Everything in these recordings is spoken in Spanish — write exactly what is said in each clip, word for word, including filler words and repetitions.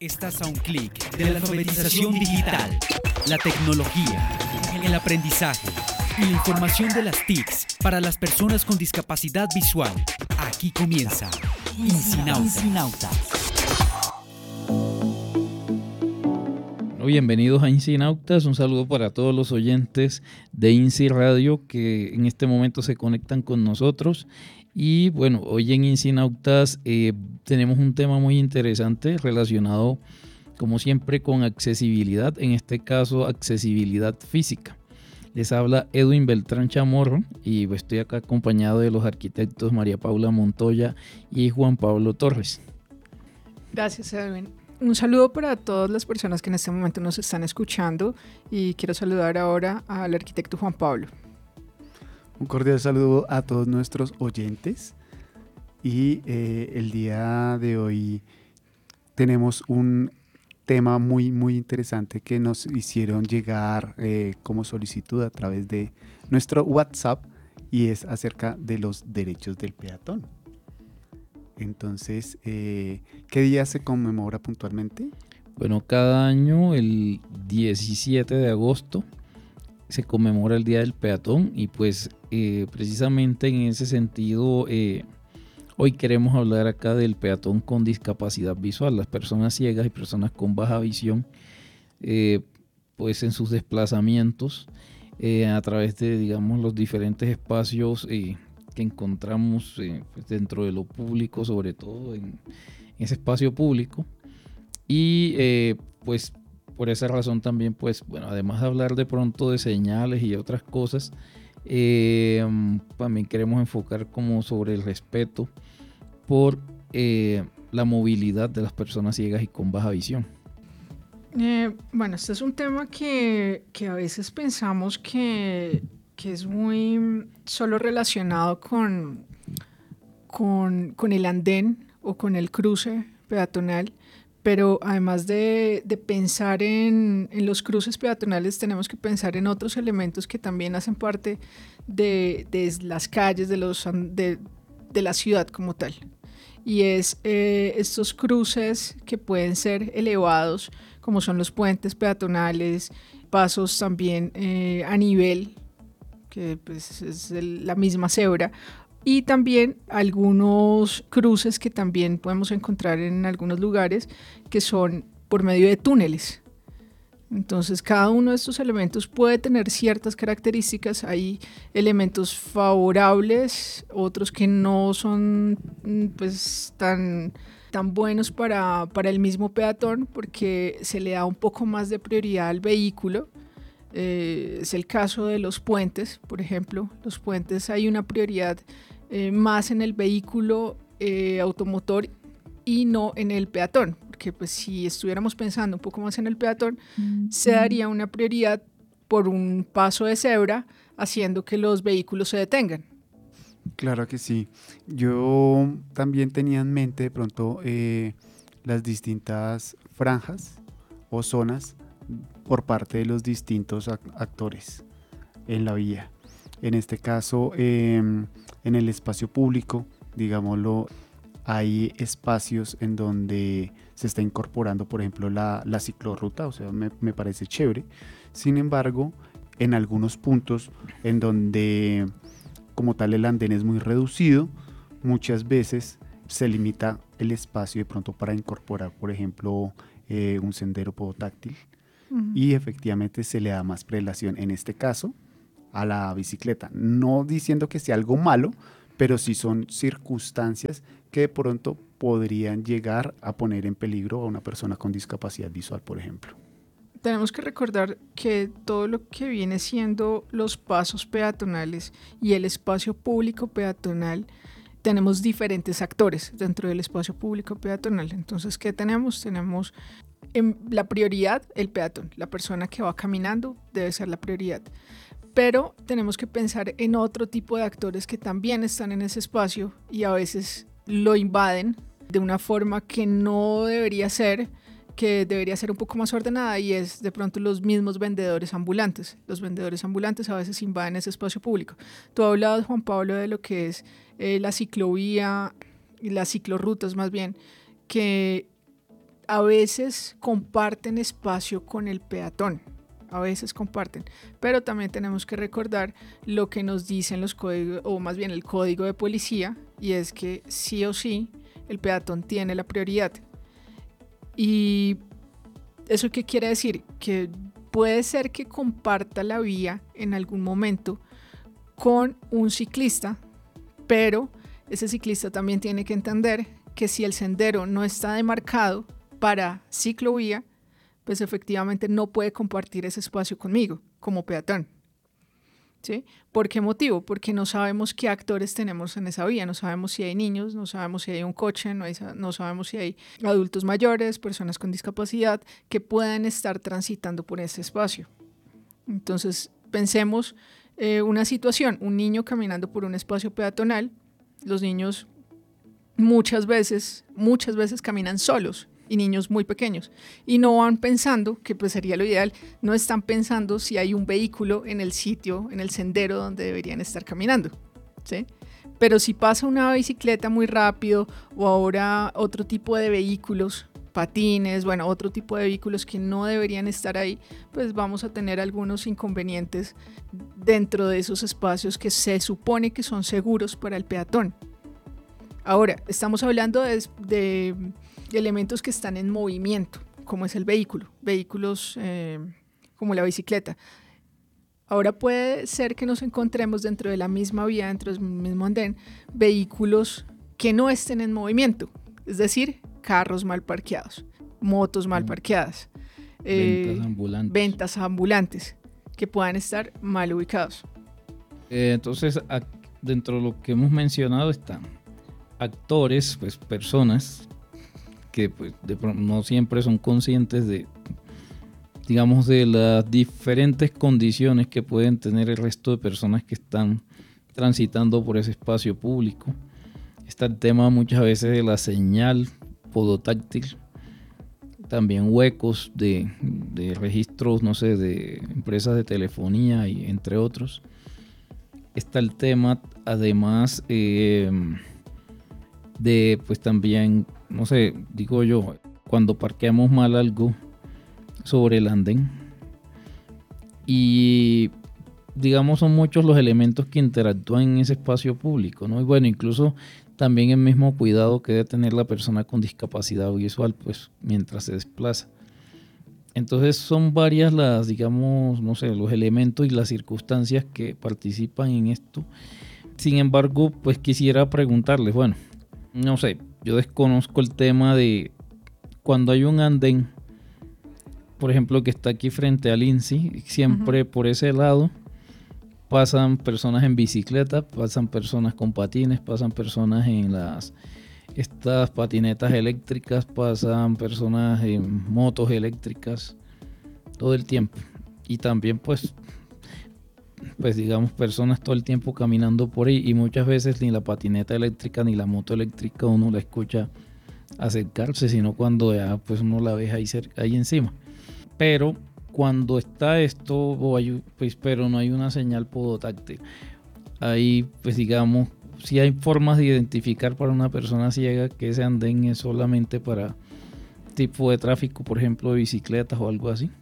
Estás a un clic de la alfabetización digital, la tecnología, el aprendizaje y la información de las T I Cs para las personas con discapacidad visual. Aquí comienza INCINAUTA. Bueno, bienvenidos a INCINAUTAS, un saludo para todos los oyentes de INCI Radio que en este momento se conectan con nosotros. Y bueno, hoy en INCINAUTAS eh, tenemos un tema muy interesante relacionado, como siempre, con accesibilidad, en este caso accesibilidad física. Les habla Edwin Beltrán Chamorro y estoy acá acompañado de los arquitectos María Paula Montoya y Juan Pablo Torres. Gracias, Edwin. Un saludo para todas las personas que en este momento nos están escuchando y quiero saludar ahora al arquitecto Juan Pablo. Un cordial saludo a todos nuestros oyentes y eh, el día de hoy tenemos un tema muy muy interesante que nos hicieron llegar eh, como solicitud a través de nuestro WhatsApp y es acerca de los derechos del peatón. Entonces, eh, ¿qué día se conmemora puntualmente? Bueno, cada año el diecisiete de agosto se conmemora el Día del Peatón y pues eh, precisamente en ese sentido eh, hoy queremos hablar acá del peatón con discapacidad visual, las personas ciegas y personas con baja visión, eh, pues en sus desplazamientos eh, a través de, digamos, los diferentes espacios eh, que encontramos eh, pues dentro de lo público, sobre todo en, en ese espacio público. Y eh, pues por esa razón también, pues bueno, además de hablar de pronto de señales y otras cosas, eh, también queremos enfocar como sobre el respeto por eh, la movilidad de las personas ciegas y con baja visión. Eh, bueno, este es un tema que, que a veces pensamos que, que es muy solo relacionado con, con, con el andén o con el cruce peatonal, pero además de, de pensar en, en los cruces peatonales, tenemos que pensar en otros elementos que también hacen parte de, de las calles, de, los, de, de la ciudad como tal. Y es eh, estos cruces que pueden ser elevados, como son los puentes peatonales, pasos también eh, a nivel, que pues, es el, la misma cebra, y también algunos cruces que también podemos encontrar en algunos lugares que son por medio de túneles. Entonces cada uno de estos elementos puede tener ciertas características. Hay elementos favorables, otros que no son pues, tan, tan buenos para, para el mismo peatón porque se le da un poco más de prioridad al vehículo. Eh, es el caso de los puentes, por ejemplo. Los puentes hay una prioridad eh, más en el vehículo eh, automotor y no en el peatón, porque pues, si estuviéramos pensando un poco más en el peatón, mm-hmm. se daría una prioridad por un paso de cebra, haciendo que los vehículos se detengan. Claro que sí. Yo también tenía en mente de pronto eh, las distintas franjas o zonas por parte de los distintos actores en la vía. En este caso, eh, en el espacio público, digámoslo, hay espacios en donde se está incorporando, por ejemplo, la, la ciclorruta, o sea, me, me parece chévere. Sin embargo, en algunos puntos en donde como tal el andén es muy reducido, muchas veces se limita el espacio de pronto para incorporar, por ejemplo, eh, un sendero podotáctil. Uh-huh. Y efectivamente se le da más prelación, en este caso, a la bicicleta. No diciendo que sea algo malo, pero sí son circunstancias que de pronto podrían llegar a poner en peligro a una persona con discapacidad visual, por ejemplo. Tenemos que recordar que todo lo que viene siendo los pasos peatonales y el espacio público peatonal, tenemos diferentes actores dentro del espacio público peatonal. Entonces, ¿qué tenemos? Tenemos en la prioridad el peatón, la persona que va caminando debe ser la prioridad. Pero tenemos que pensar en otro tipo de actores que también están en ese espacio y a veces lo invaden de una forma que no debería ser, que debería ser un poco más ordenada, y es de pronto los mismos vendedores ambulantes. Los vendedores ambulantes a veces invaden ese espacio público. Tú hablabas, Juan Pablo, de lo que es eh, la ciclovía y las ciclorrutas más bien, que a veces comparten espacio con el peatón, a veces comparten, pero también tenemos que recordar lo que nos dicen los códigos, o más bien el código de policía, y es que sí o sí el peatón tiene la prioridad. ¿Y eso qué quiere decir? Que puede ser que comparta la vía en algún momento con un ciclista, pero ese ciclista también tiene que entender que si el sendero no está demarcado para ciclovía, pues efectivamente no puede compartir ese espacio conmigo como peatón. ¿Sí? ¿Por qué motivo? Porque no sabemos qué actores tenemos en esa vía, no sabemos si hay niños, no sabemos si hay un coche, no, hay, no sabemos si hay adultos mayores, personas con discapacidad que puedan estar transitando por ese espacio. Entonces, pensemos eh, una situación, un niño caminando por un espacio peatonal, los niños muchas veces, muchas veces caminan solos, y niños muy pequeños, y no van pensando, que pues sería lo ideal, no están pensando si hay un vehículo en el sitio, en el sendero donde deberían estar caminando, ¿sí? Pero si pasa una bicicleta muy rápido, o ahora otro tipo de vehículos, patines, bueno, otro tipo de vehículos que no deberían estar ahí, pues vamos a tener algunos inconvenientes dentro de esos espacios que se supone que son seguros para el peatón. Ahora, estamos hablando de, de elementos que están en movimiento, como es el vehículo, vehículos eh, como la bicicleta. Ahora puede ser que nos encontremos dentro de la misma vía, dentro del mismo andén, vehículos que no estén en movimiento, es decir, carros mal parqueados, motos mal parqueadas, eh, ventas ambulantes. ventas ambulantes que puedan estar mal ubicados. Eh, entonces, a, dentro de lo que hemos mencionado están actores, pues personas que pues, de, no siempre son conscientes de, digamos, de las diferentes condiciones que pueden tener el resto de personas que están transitando por ese espacio público. Está el tema muchas veces de la señal podotáctil, también huecos de, de registros, no sé, de empresas de telefonía y entre otros. Está el tema, además, eh, de pues también, no sé, digo yo, cuando parqueamos mal algo sobre el andén. Y digamos son muchos los elementos que interactúan en ese espacio público, ¿no? Y bueno, incluso también el mismo cuidado que debe tener la persona con discapacidad visual, pues mientras se desplaza. Entonces son varias las, digamos, no sé, los elementos y las circunstancias que participan en esto. Sin embargo, pues quisiera preguntarles, bueno, no sé, yo desconozco el tema de cuando hay un andén, por ejemplo, que está aquí frente al I N S I, siempre uh-huh. por ese lado pasan personas en bicicleta, pasan personas con patines, pasan personas en las estas patinetas eléctricas, pasan personas en motos eléctricas todo el tiempo. Y también pues pues digamos personas todo el tiempo caminando por ahí, y muchas veces ni la patineta eléctrica ni la moto eléctrica uno la escucha acercarse, sino cuando ya pues uno la ve ahí, cerca, ahí encima. Pero cuando está esto, o hay, pues, pero no hay una señal podotáctil, ahí pues digamos si hay formas de identificar para una persona ciega que ese andén es solamente para tipo de tráfico, por ejemplo de bicicletas o algo así.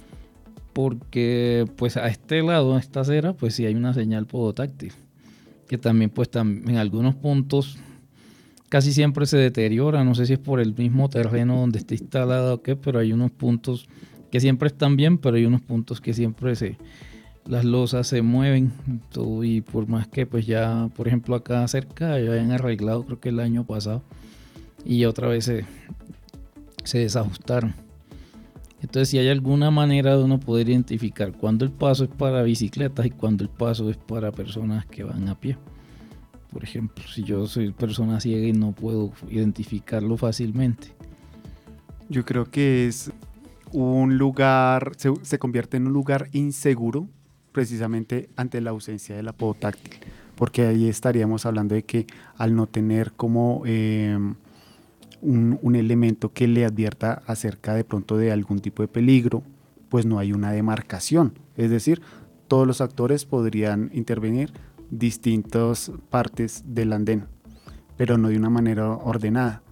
Porque pues a este lado, a esta acera, pues sí hay una señal podotáctil, que también pues tam- en algunos puntos casi siempre se deteriora, no sé si es por el mismo terreno donde está instalado o qué, pero hay unos puntos que siempre están bien, pero hay unos puntos que siempre se, las losas se mueven, todo, y por más que pues ya, por ejemplo acá cerca, ya habían arreglado creo que el año pasado, y otra vez se, se desajustaron. Entonces, si hay alguna manera de uno poder identificar cuándo el paso es para bicicletas y cuándo el paso es para personas que van a pie. Por ejemplo, si yo soy persona ciega y no puedo identificarlo fácilmente. Yo creo que es un lugar, se, se convierte en un lugar inseguro precisamente ante la ausencia de la podotáctil, porque ahí estaríamos hablando de que al no tener como... Eh, Un, un elemento que le advierta acerca de pronto de algún tipo de peligro, pues no hay una demarcación, es decir, todos los actores podrían intervenir distintas partes del andén, pero no de una manera ordenada.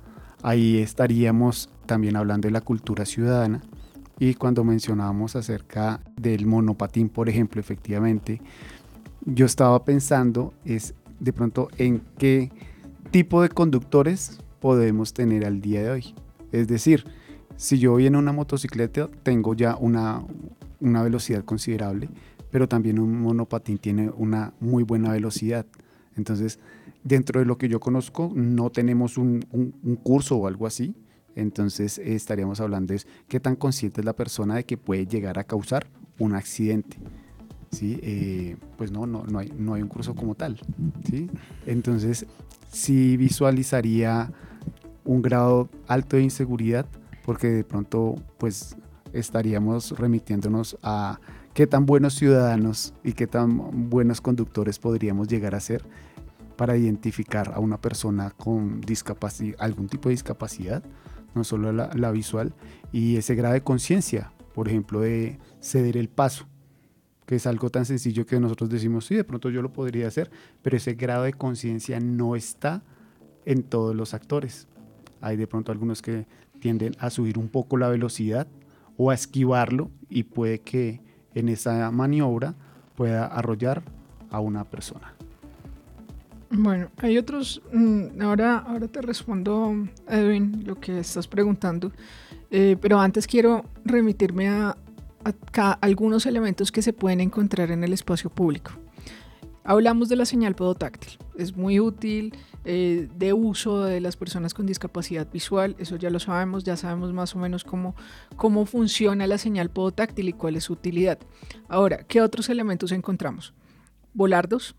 Ahí estaríamos también hablando de la cultura ciudadana. Y cuando mencionábamos acerca del monopatín, por ejemplo, efectivamente, yo estaba pensando es de pronto en qué tipo de conductores podemos tener al día de hoy. Es decir, si yo voy en una motocicleta, tengo ya una, una velocidad considerable, pero también un monopatín tiene una muy buena velocidad. Entonces, dentro de lo que yo conozco, no tenemos un, un, un curso o algo así. Entonces, eh, estaríamos hablando de qué tan consciente es la persona de que puede llegar a causar un accidente. ¿Sí? Eh, pues no, no, no, hay, no hay un curso como tal. ¿Sí? Entonces, sí visualizaría un grado alto de inseguridad, porque de pronto pues estaríamos remitiéndonos a qué tan buenos ciudadanos y qué tan buenos conductores podríamos llegar a ser para identificar a una persona con discapacidad, algún tipo de discapacidad, no solo la, la visual, y ese grado de conciencia, por ejemplo, de ceder el paso, que es algo tan sencillo que nosotros decimos, sí, de pronto yo lo podría hacer, pero ese grado de conciencia no está en todos los actores. Hay de pronto algunos que tienden a subir un poco la velocidad o a esquivarlo, y puede que en esa maniobra pueda arrollar a una persona. Bueno, hay otros, ahora, ahora te respondo, Edwin, lo que estás preguntando, eh, pero antes quiero remitirme a, a algunos elementos que se pueden encontrar en el espacio público. Hablamos de la señal podotáctil, es muy útil, eh, de uso de las personas con discapacidad visual, eso ya lo sabemos, ya sabemos más o menos cómo, cómo funciona la señal podotáctil y cuál es su utilidad. Ahora, ¿qué otros elementos encontramos? Volardos,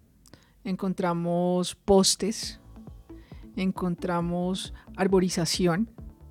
encontramos postes, encontramos arborización,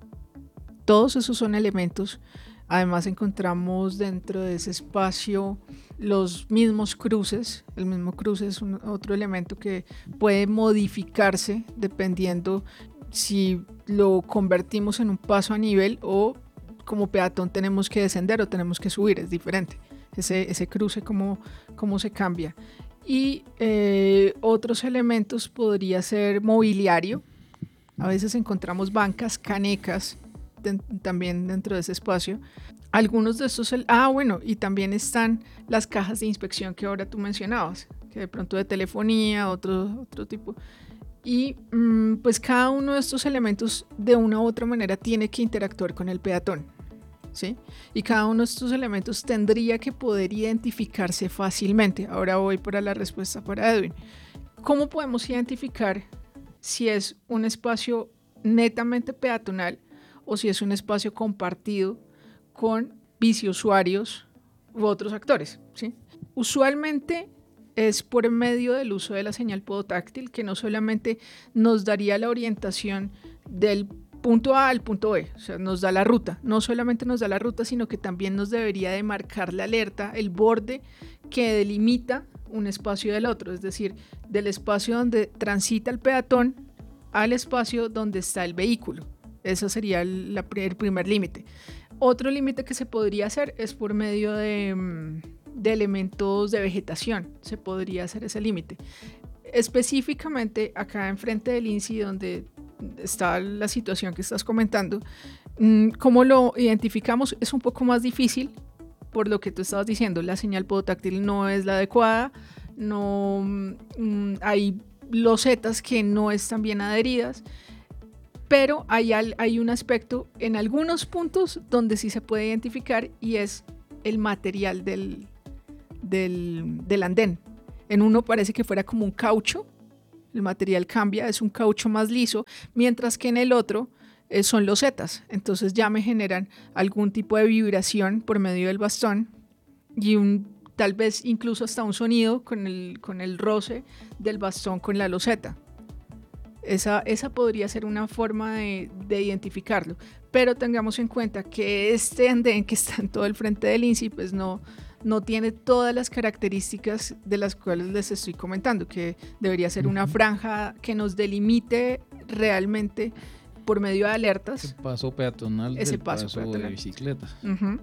todos esos son elementos. Además encontramos dentro de ese espacio los mismos cruces. El mismo cruce es un, otro elemento que puede modificarse dependiendo si lo convertimos en un paso a nivel o como peatón tenemos que descender o tenemos que subir, es diferente. Ese, ese cruce cómo, cómo se cambia. Y eh, otros elementos podría ser mobiliario. A veces encontramos bancas, canecas, De, también dentro de ese espacio. Algunos de estos, ah bueno, y también están las cajas de inspección que ahora tú mencionabas, que de pronto de telefonía, otro, otro tipo. Y mmm, pues cada uno de estos elementos de una u otra manera tiene que interactuar con el peatón, ¿sí? Y cada uno de estos elementos tendría que poder identificarse fácilmente. Ahora voy para la respuesta para Edwin. ¿Cómo podemos identificar si es un espacio netamente peatonal o si es un espacio compartido con biciusuarios u otros actores, ¿sí? Usualmente es por medio del uso de la señal podotáctil, que no solamente nos daría la orientación del punto A al punto B, o sea, nos da la ruta, no solamente nos da la ruta, sino que también nos debería de marcar la alerta, el borde que delimita un espacio del otro, es decir, del espacio donde transita el peatón al espacio donde está el vehículo. Ese sería el, la, el primer límite. Otro límite que se podría hacer es por medio de, de elementos de vegetación. Se podría hacer ese límite. Específicamente acá enfrente del I N S I, donde está la situación que estás comentando, ¿cómo lo identificamos? Es un poco más difícil por lo que tú estabas diciendo. La señal podotáctil no es la adecuada, no, hay losetas que no están bien adheridas. Pero hay, hay un aspecto en algunos puntos donde sí se puede identificar y es el material del, del, del andén. En uno parece que fuera como un caucho, el material cambia, es un caucho más liso, mientras que en el otro eh, son losetas. Entonces ya me generan algún tipo de vibración por medio del bastón y un, tal vez incluso hasta un sonido con el, con el roce del bastón con la loseta. Esa, esa podría ser una forma de, de identificarlo, pero tengamos en cuenta que este andén que está en todo el frente del I N S I pues no, no tiene todas las características de las cuales les estoy comentando, que debería ser una franja que nos delimite realmente por medio de alertas. El paso peatonal ese del paso, paso peatonal. de bicicletas. Uh-huh.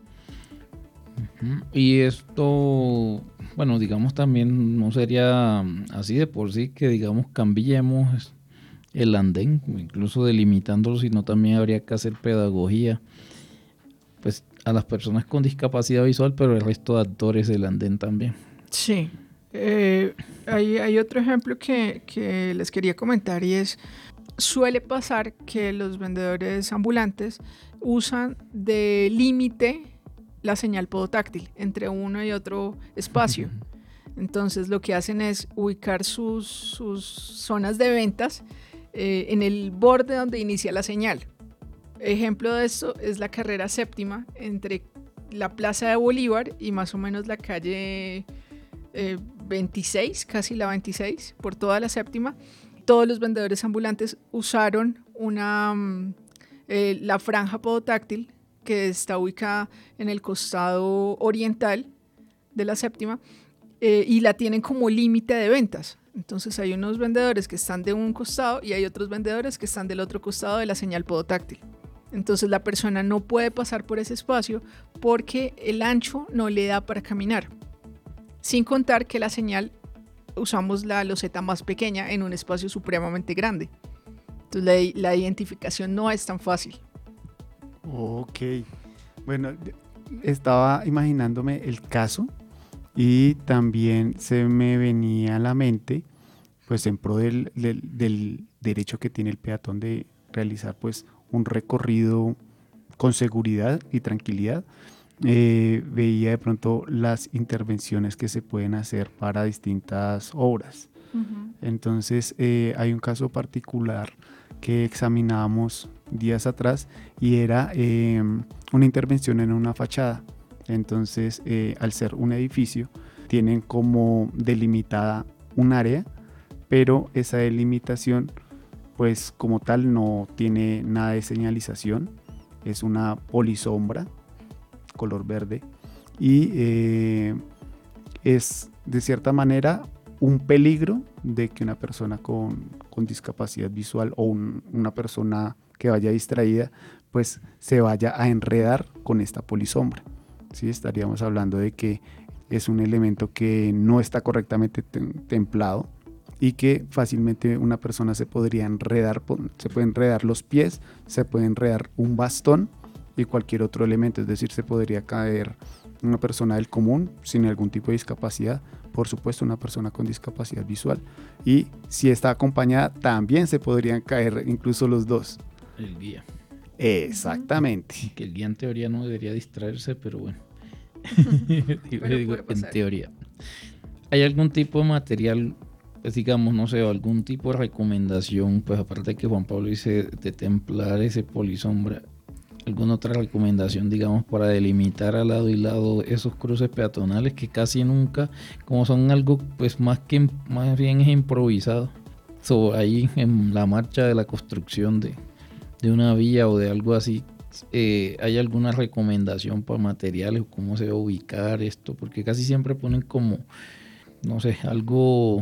Uh-huh. Y esto, bueno, digamos también no sería así de por sí que digamos cambiemos el andén, incluso delimitándolo, sino también habría que hacer pedagogía pues a las personas con discapacidad visual, pero el resto de actores del andén también. Sí. Eh, hay, hay otro ejemplo que, que les quería comentar y es, suele pasar que los vendedores ambulantes usan de límite la señal podotáctil entre uno y otro espacio. Entonces lo que hacen es ubicar sus, sus zonas de ventas eh, en el borde donde inicia la señal. Ejemplo de esto es la carrera séptima entre la Plaza de Bolívar y más o menos la calle eh, veintiséis, casi la veintiséis, por toda la séptima. Todos los vendedores ambulantes usaron una, eh, la franja podotáctil que está ubicada en el costado oriental de la séptima eh, y la tienen como límite de ventas. Entonces hay unos vendedores que están de un costado y hay otros vendedores que están del otro costado de la señal podotáctil. Entonces la persona no puede pasar por ese espacio porque el ancho no le da para caminar. Sin contar que la señal usamos la loseta más pequeña en un espacio supremamente grande. Entonces la, la identificación no es tan fácil. Ok. Bueno, estaba imaginándome el caso y también se me venía a la mente, pues en pro del, del, del derecho que tiene el peatón de realizar pues un recorrido con seguridad y tranquilidad. Eh, veía de pronto las intervenciones que se pueden hacer para distintas obras. Uh-huh. Entonces eh, hay un caso particular que examinábamos días atrás y era eh, una intervención en una fachada. Entonces eh, al ser un edificio tienen como delimitada un área, pero esa delimitación pues como tal no tiene nada de señalización, es una polisombra color verde y eh, es de cierta manera un peligro de que una persona con, con discapacidad visual o un, una persona que vaya distraída pues se vaya a enredar con esta polisombra. ¿Sí? Estaríamos hablando de que es un elemento que no está correctamente tem- templado y que fácilmente una persona se podría enredar, se puede enredar los pies, se puede enredar un bastón y cualquier otro elemento, es decir, se podría caer una persona del común sin algún tipo de discapacidad, por supuesto una persona con discapacidad visual, y si está acompañada también se podrían caer incluso los dos. El guía. Exactamente. Que el guía en teoría no debería distraerse, pero bueno, digo, pero digo, en teoría. ¿Hay algún tipo de material, pues digamos, no sé, algún tipo de recomendación, pues aparte de que Juan Pablo dice de templar ese polisombra, alguna otra recomendación, digamos, para delimitar a lado y lado esos cruces peatonales que casi nunca, como son algo pues más que más bien es improvisado, so, ahí en la marcha de la construcción de, de una vía o de algo así, eh, ¿hay alguna recomendación para materiales o cómo se va a ubicar esto? Porque casi siempre ponen como, no sé, algo...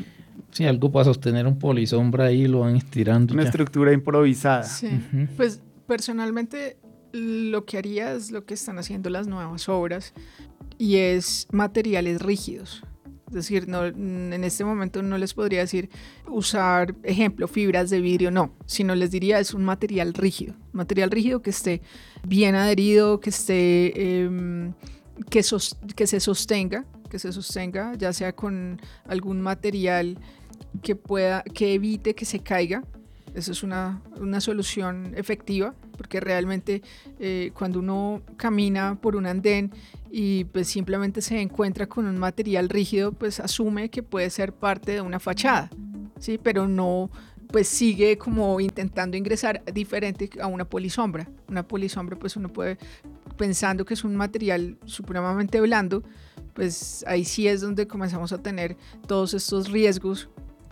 Sí, algo para sostener un polisombra ahí, lo van estirando. Una ya. Estructura improvisada. Sí, Uh-huh. pues personalmente lo que haría es lo que están haciendo las nuevas obras y es materiales rígidos. Es decir, no, en este momento no les podría decir usar, ejemplo, fibras de vidrio, no, sino les diría es un material rígido, material rígido que esté bien adherido, que esté, eh, que, sos, que se sostenga, que se sostenga, ya sea con algún material que pueda, que evite que se caiga. Eso es una, una solución efectiva, porque realmente eh, cuando uno camina por un andén y pues simplemente se encuentra con un material rígido, pues asume que puede ser parte de una fachada, ¿sí? Pero no, pues sigue como intentando ingresar diferente a una polisombra. Una polisombra, pues uno puede, pensando que es un material supremamente blando, pues ahí sí es donde comenzamos a tener todos estos riesgos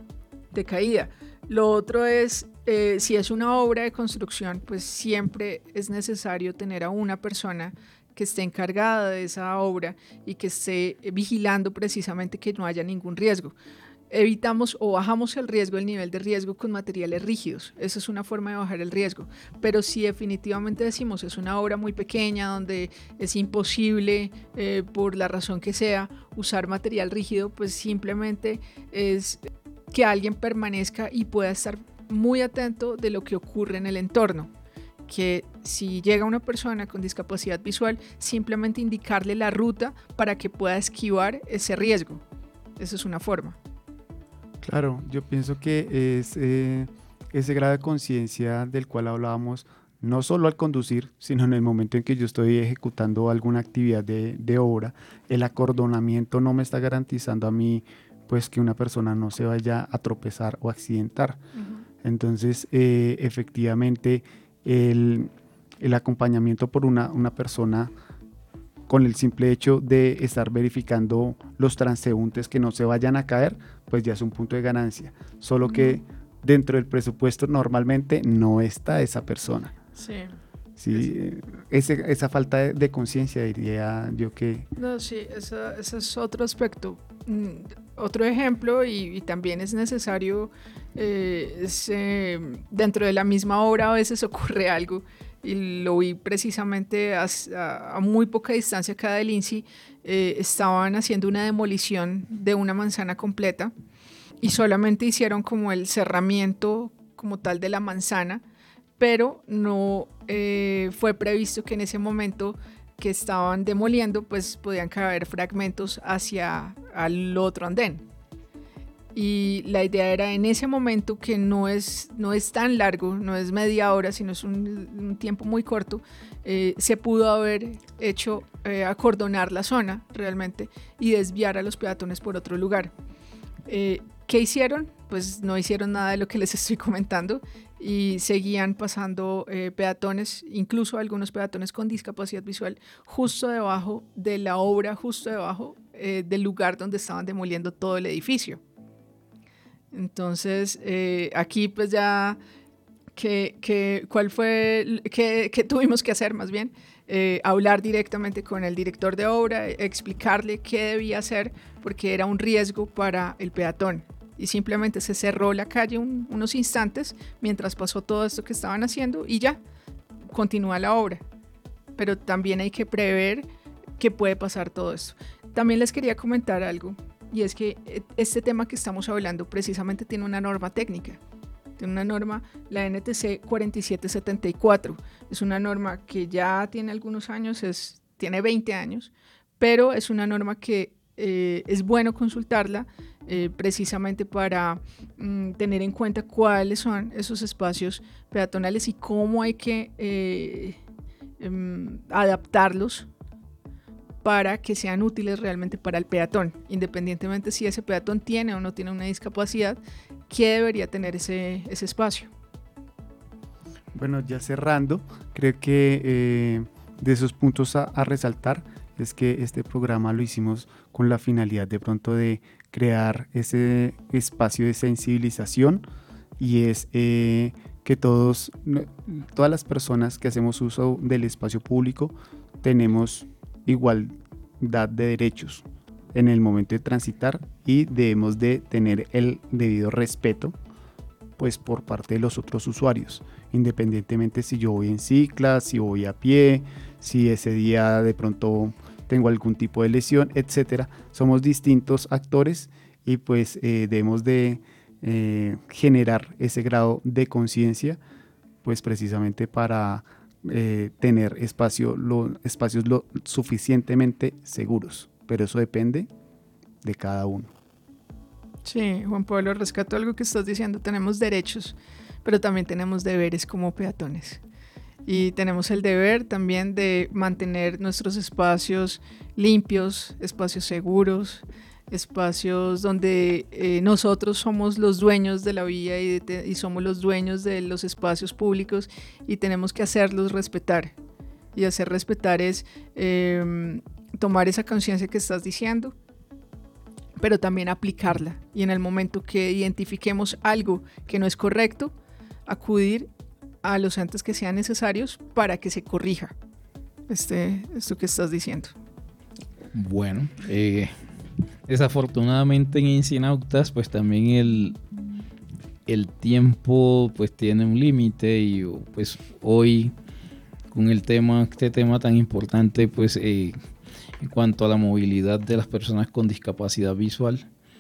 de caída. Lo otro es, eh, si es una obra de construcción, pues siempre es necesario tener a una persona que esté encargada de esa obra y que esté vigilando precisamente que no haya ningún riesgo. Evitamos o bajamos el riesgo, el nivel de riesgo con materiales rígidos. Esa es una forma de bajar el riesgo. Pero si definitivamente decimos es una obra muy pequeña donde es imposible, eh, por la razón que sea, usar material rígido, pues simplemente es que alguien permanezca y pueda estar muy atento de lo que ocurre en el entorno, que si llega una persona con discapacidad visual, simplemente indicarle la ruta para que pueda esquivar ese riesgo. Esa es una forma. Claro, yo pienso que es eh, ese grado de conciencia del cual hablábamos, no solo al conducir, sino en el momento en que yo estoy ejecutando alguna actividad de, de obra. El acordonamiento no me está garantizando a mí pues que una persona no se vaya a tropezar o accidentar. Uh-huh. Entonces, eh, efectivamente, el, el acompañamiento por una, una persona con el simple hecho de estar verificando los transeúntes que no se vayan a caer, pues ya es un punto de ganancia. Solo uh-huh. que dentro del presupuesto normalmente no está esa persona. Sí. Sí, ese, esa falta de, de conciencia, diría yo que... No, sí, ese es otro aspecto. Mm, otro ejemplo, y, y también es necesario, eh, es, eh, dentro de la misma obra a veces ocurre algo, y lo vi precisamente a, a, a muy poca distancia acá del I N S I, eh, estaban haciendo una demolición de una manzana completa y solamente hicieron como el cerramiento como tal de la manzana, pero no eh, fue previsto que en ese momento que estaban demoliendo, pues podían caer fragmentos hacia el otro andén. Y la idea era en ese momento, que no es, no es tan largo, no es media hora, sino es un, un tiempo muy corto, eh, se pudo haber hecho eh, acordonar la zona realmente y desviar a los peatones por otro lugar. Eh, ¿Qué hicieron? Pues no hicieron nada de lo que les estoy comentando y seguían pasando eh, peatones, incluso algunos peatones con discapacidad visual, justo debajo de la obra, justo debajo eh, del lugar donde estaban demoliendo todo el edificio. Entonces, eh, aquí pues ya, ¿qué, qué, cuál fue, qué, qué tuvimos que hacer más bien? Eh, hablar directamente con el director de obra, explicarle qué debía hacer, porque era un riesgo para el peatón. Y simplemente se cerró la calle un, unos instantes mientras pasó todo esto que estaban haciendo y ya, continúa la obra. Pero también hay que prever que puede pasar todo esto. También les quería comentar algo, y es que este tema que estamos hablando precisamente tiene una norma técnica. Tiene una norma, la N T C cuarenta y siete setenta y cuatro. Es una norma que ya tiene algunos años, es, tiene veinte años, pero es una norma que eh, es bueno consultarla eh, precisamente para mm, tener en cuenta cuáles son esos espacios peatonales y cómo hay que eh, eh, adaptarlos para que sean útiles realmente para el peatón, independientemente si ese peatón tiene o no tiene una discapacidad, ¿qué debería tener ese, ese espacio? Bueno, ya cerrando, creo que eh, de esos puntos a, a resaltar es que este programa lo hicimos con la finalidad de pronto de crear ese espacio de sensibilización, y es eh, que todos, todas las personas que hacemos uso del espacio público tenemos igualdad de derechos en el momento de transitar, y debemos de tener el debido respeto pues por parte de los otros usuarios, independientemente si yo voy en cicla, si voy a pie, si ese día de pronto tengo algún tipo de lesión, etcétera. Somos distintos actores y pues eh, debemos de eh, generar ese grado de conciencia pues precisamente para Eh, tener espacio, lo, espacios lo suficientemente seguros, pero eso depende de cada uno. Sí, Juan Pablo, rescato algo que estás diciendo, tenemos derechos, pero también tenemos deberes como peatones, y tenemos el deber también de mantener nuestros espacios limpios, espacios seguros, espacios donde eh, nosotros somos los dueños de la vía y, de, y somos los dueños de los espacios públicos, y tenemos que hacerlos respetar. Y hacer respetar es eh, tomar esa conciencia que estás diciendo, pero también aplicarla, y en el momento que identifiquemos algo que no es correcto, acudir a los entes que sean necesarios para que se corrija este, esto que estás diciendo. Bueno, eh desafortunadamente en Incinautas pues también el, el tiempo pues tiene un límite, y pues hoy con el tema, este tema tan importante pues eh, en cuanto a la movilidad de las personas con discapacidad visual,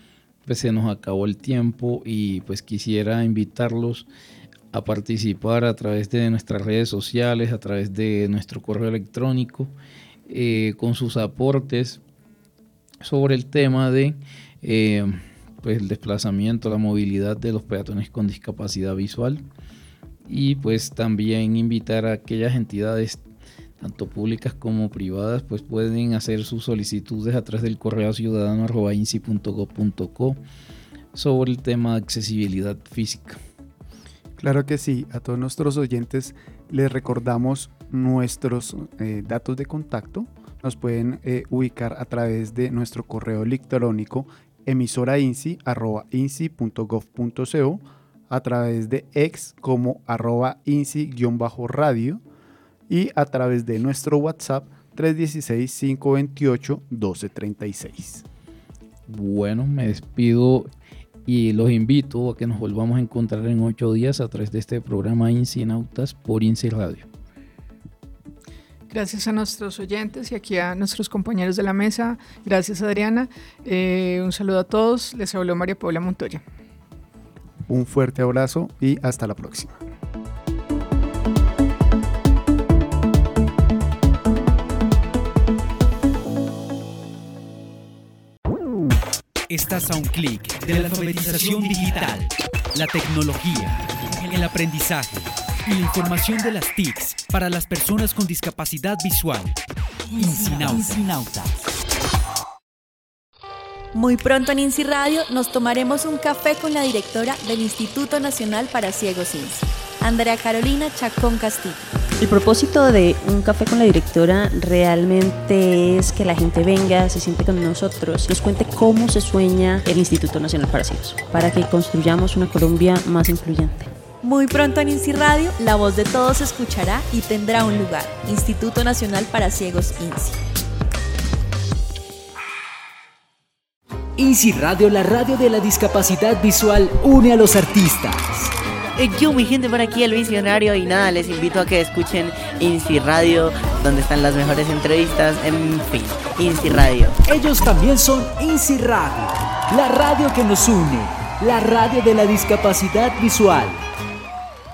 pues se nos acabó el tiempo y pues quisiera invitarlos a participar a través de nuestras redes sociales, a través de nuestro correo electrónico, eh, con sus aportes sobre el tema de eh, pues el desplazamiento, la movilidad de los peatones con discapacidad visual, y pues también invitar a aquellas entidades tanto públicas como privadas, pues pueden hacer sus solicitudes a través del correo ciudadano arroba insi punto gob punto co sobre el tema de accesibilidad física. Claro que sí, a todos nuestros oyentes les recordamos nuestros eh, datos de contacto. Nos pueden eh, ubicar a través de nuestro correo electrónico emisorainsi arroba insi punto gob punto co, a través de ex como arroba insi-radio, y a través de nuestro WhatsApp tres uno seis, cinco dos ocho, uno dos tres seis. Bueno, me despido y los invito a que nos volvamos a encontrar en ocho días a través de este programa Incinautas por INSI Radio. Gracias a nuestros oyentes y aquí a nuestros compañeros de la mesa. Gracias, Adriana. Eh, un saludo a todos. Les habló María Paula Montoya. Un fuerte abrazo y hasta la próxima. Estás a un clic de la alfabetización digital, la tecnología, el aprendizaje y la información de las T I Cs para las personas con discapacidad visual. Incinautas. Muy pronto en INSI Radio nos tomaremos un café con la directora del Instituto Nacional para Ciegos INSI, Andrea Carolina Chacón Castillo. El propósito de un café con la directora realmente es que la gente venga, se siente con nosotros, nos cuente cómo se sueña el Instituto Nacional para Ciegos, para que construyamos una Colombia más incluyente. Muy pronto en INSI Radio, la voz de todos se escuchará y tendrá un lugar. Instituto Nacional para Ciegos INSI. INSI Radio, la radio de la discapacidad visual, une a los artistas. Yo, mi gente, por aquí el visionario, y nada, les invito a que escuchen INSI Radio, donde están las mejores entrevistas, en fin, INSI Radio. Ellos también son INSI Radio, la radio que nos une, la radio de la discapacidad visual.